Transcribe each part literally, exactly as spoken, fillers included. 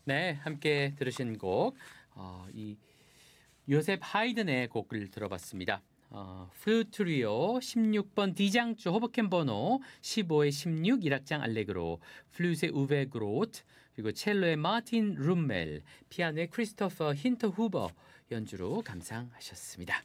네, 함께 들으신 곡, 어, 이 요셉 하이든의 곡을 들어봤습니다. 어, 플루트리오 십육 번 D장조 호버켄 번호 십오의 십육 일 악장 알레그로, 플룻의 우베 그로트, 그리고 첼로의 마틴 룸멜, 피아노의 크리스토퍼 힌터 후버 연주로 감상하셨습니다.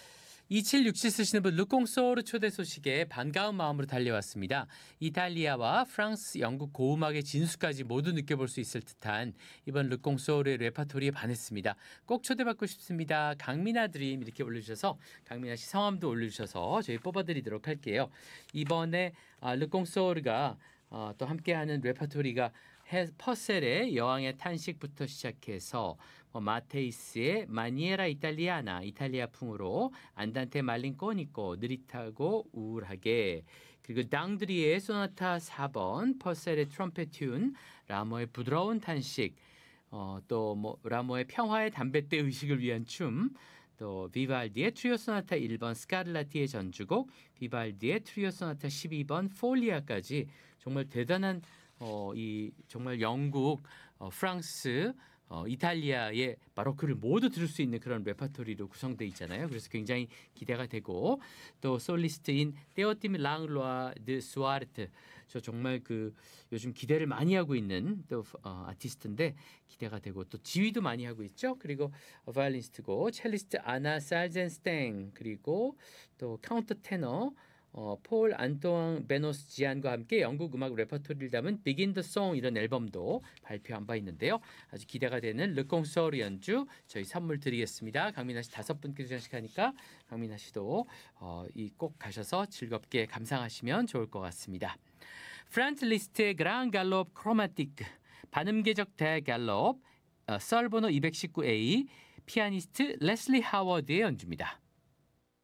이칠육칠 쓰시는 분 르콩소르 초대 소식에 반가운 마음으로 달려왔습니다. 이탈리아와 프랑스, 영국 고음악의 진수까지 모두 느껴볼 수 있을 듯한 이번 르콩소르의 레파토리에 반했습니다. 꼭 초대받고 싶습니다. 강민아 드림 이렇게 올려주셔서 강민아 씨 성함도 올려주셔서 저희 뽑아드리도록 할게요. 이번에 아, 르콩소르가 어, 또 함께하는 레파토리가 해, 퍼셀의 여왕의 탄식부터 시작해서 뭐 마테이스의 마니에라 이탈리아나 이탈리아풍으로 안단테 말린꼬니꼬 느릿하고 우울하게, 그리고 당드리의 소나타 사 번 퍼셀의 트럼펫 튠, 라모의 부드러운 탄식, 어, 또 뭐 라모의 평화의 담뱃대 의식을 위한 춤, 또 비발디의 트리오 소나타 일 번 스카를라티의 전주곡, 비발디의 트리오 소나타 십이 번 폴리아까지 정말 대단한 어, 이 정말 영국, 어, 프랑스, 어, 이탈리아의 바로크를 모두 들을 수 있는 그런 레파토리로 구성되어 있잖아요. 그래서 굉장히 기대가 되고, 또 솔리스트인 테오티미 랑로아 드 수아르트, 저 정말 그 요즘 기대를 많이 하고 있는 또 어, 아티스트인데 기대가 되고, 또 지휘도 많이 하고 있죠. 그리고 어, 바이올리니스트고 첼리스트 아나 살젠스탱, 그리고 또 카운터 테너 어, 폴 안토앙 베노스 지안과 함께 영국 음악 레퍼토리를 담은 Begin the Song 이런 앨범도 발표한 바 있는데요. 아주 기대가 되는 르콩소르 연주 저희 선물 드리겠습니다. 강민아 씨 다섯 분께 두 잔씩 하니까 강민아 씨도 어, 이 꼭 가셔서 즐겁게 감상하시면 좋을 것 같습니다. 프란츠 리스트의 그랑 갈롭 크로마틱, 반음계적 대갈롭, 어, 썰번호 이백십구 에이, 피아니스트 레슬리 하워드의 연주입니다.